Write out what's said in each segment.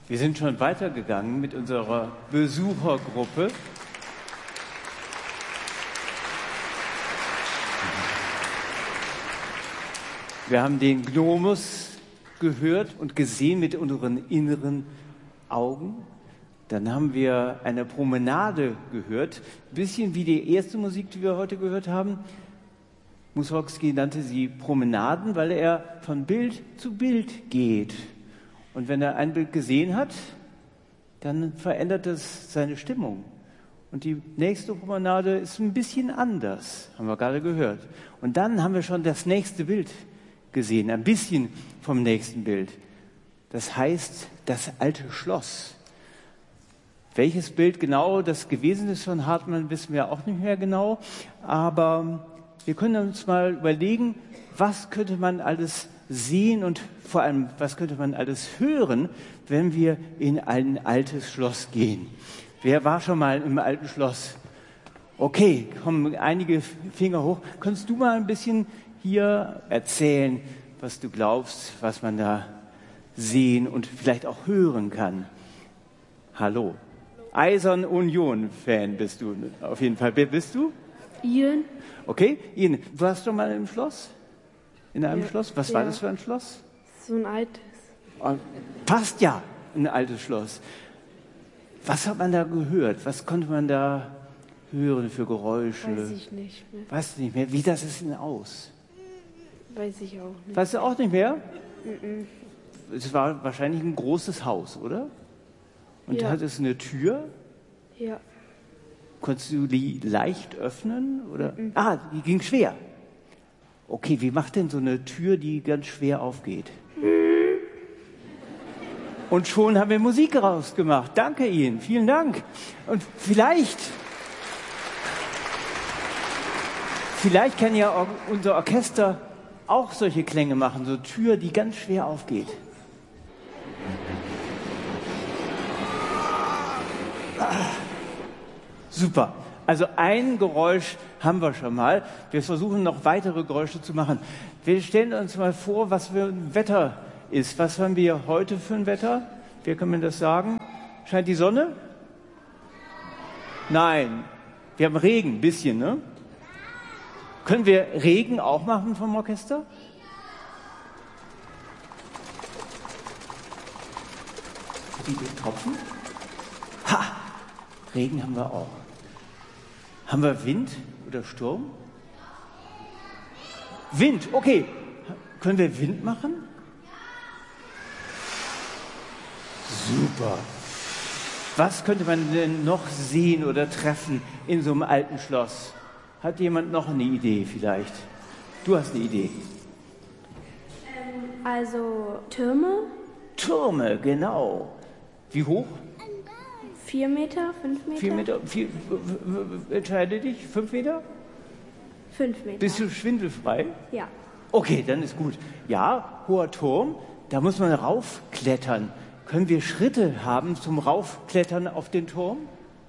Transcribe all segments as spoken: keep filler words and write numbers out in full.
Wir sind schon weitergegangen mit unserer Besuchergruppe. Wir haben den Gnomus gehört und gesehen mit unseren inneren Augen. Dann haben wir eine Promenade gehört, ein bisschen wie die erste Musik, die wir heute gehört haben. Mussorgsky nannte sie Promenaden, weil er von Bild zu Bild geht. Und wenn er ein Bild gesehen hat, dann verändert es seine Stimmung. Und die nächste Promenade ist ein bisschen anders, haben wir gerade gehört. Und dann haben wir schon das nächste Bild gesehen, ein bisschen vom nächsten Bild. Das heißt, das alte Schloss. Welches Bild genau das gewesen ist von Hartmann, wissen wir auch nicht mehr genau. Aber wir können uns mal überlegen, was könnte man alles sehen und vor allem, was könnte man alles hören, wenn wir in ein altes Schloss gehen. Wer war schon mal im alten Schloss? Okay, kommen einige Finger hoch. Kannst du mal ein bisschen hier erzählen, was du glaubst, was man da sehen und vielleicht auch hören kann? Hallo. Eisern Union-Fan bist du auf jeden Fall. Wer bist du? Ian. Okay, Ian, du warst schon mal im Schloss? In einem Ja. Schloss? Was Ja. war das für ein Schloss? So ein altes. Oh, passt ja, ein altes Schloss. Was hat man da gehört? Was konnte man da hören für Geräusche? Weiß ich nicht mehr. Weißt du nicht mehr? Wie das ist denn aus? Weiß ich auch nicht. Weißt du auch nicht mehr? Mhm. Es war wahrscheinlich ein großes Haus, oder? Und Ja. hat es eine Tür? Ja. Konntest du die leicht öffnen? Oder? Mhm. Ah, die ging schwer. Okay, wie macht denn so eine Tür, die ganz schwer aufgeht? Und schon haben wir Musik rausgemacht. Danke Ihnen, vielen Dank. Und vielleicht, vielleicht kann ja or- unser Orchester auch solche Klänge machen, so Tür, die ganz schwer aufgeht. Ah, super. Also ein Geräusch haben wir schon mal. Wir versuchen noch weitere Geräusche zu machen. Wir stellen uns mal vor, was für ein Wetter ist. Was haben wir heute für ein Wetter? Wer kann mir das sagen? Scheint die Sonne? Nein. Wir haben Regen, ein bisschen, ne? Können wir Regen auch machen vom Orchester? Die Tropfen? Ha! Regen haben wir auch. Haben wir Wind oder Sturm? Wind, okay. Können wir Wind machen? Super. Was könnte man denn noch sehen oder treffen in so einem alten Schloss? Hat jemand noch eine Idee vielleicht? Du hast eine Idee. Ähm, also Türme? Türme, genau. Wie hoch? Vier Meter? Fünf Meter? Vier Meter? Vier, w- w- entscheide dich. Fünf Meter? Fünf Meter. Bist du schwindelfrei? Ja. Okay, dann ist gut. Ja, hoher Turm, da muss man raufklettern. Können wir Schritte haben zum Raufklettern auf den Turm?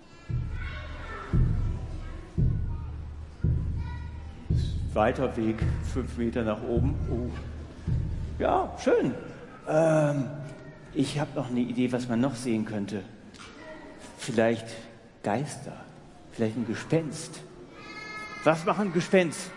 Weiter Weg, fünf Meter nach oben. Oh. Ja, schön. Ähm, ich habe noch eine Idee, was man noch sehen könnte. Vielleicht Geister, vielleicht ein Gespenst. Was machen Gespenst?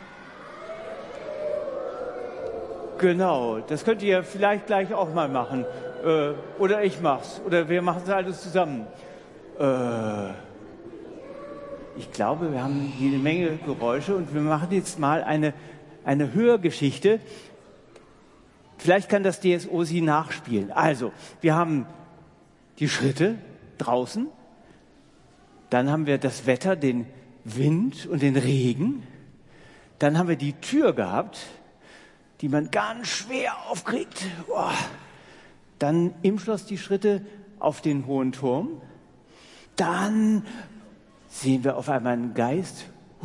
Genau, das könnt ihr vielleicht gleich auch mal machen. Äh, oder ich mach's. Oder wir machen es alles zusammen. Äh, ich glaube, wir haben hier eine Menge Geräusche und wir machen jetzt mal eine, eine Hörgeschichte. Vielleicht kann das D S O sie nachspielen. Also, wir haben die Schritte draußen. Dann haben wir das Wetter, den Wind und den Regen. Dann haben wir die Tür gehabt, die man ganz schwer aufkriegt. Boah. Dann im Schloss die Schritte auf den hohen Turm. Dann sehen wir auf einmal einen Geist.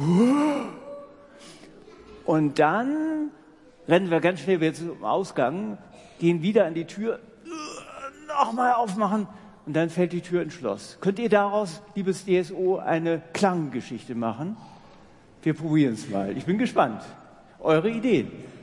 Und dann rennen wir ganz schnell wieder zum Ausgang, gehen wieder an die Tür, nochmal aufmachen und dann fällt die Tür ins Schloss. Könnt ihr daraus, liebes D S O, eine Klanggeschichte machen? Wir probieren es mal. Ich bin gespannt. Eure Ideen.